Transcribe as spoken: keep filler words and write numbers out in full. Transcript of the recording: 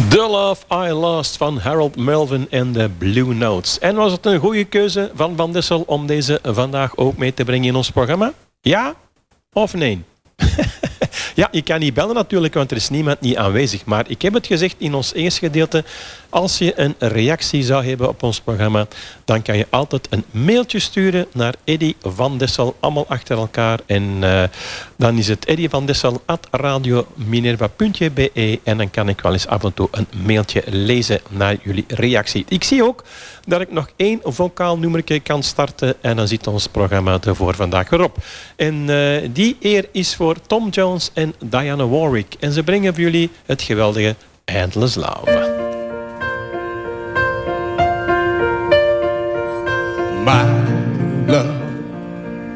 The Love I Lost van Harold Melvin en de Blue Notes. En was het een goede keuze van Van Dissel om deze vandaag ook mee te brengen in ons programma? Ja of nee? Ja, je kan niet bellen natuurlijk, want er is niemand niet aanwezig. Maar ik heb het gezegd in ons eerste gedeelte. Als je een reactie zou hebben op ons programma, dan kan je altijd een mailtje sturen naar Eddy van Dissel, allemaal achter elkaar. En uh, dan is het eddy van dissel at radio minerva punt be en dan kan ik wel eens af en toe een mailtje lezen naar jullie reactie. Ik zie ook dat ik nog één vocaal nummertje kan starten en dan zit ons programma er voor vandaag erop. En uh, die eer is voor Tom Jones en Diana Warwick. En ze brengen voor jullie het geweldige Endless Love. My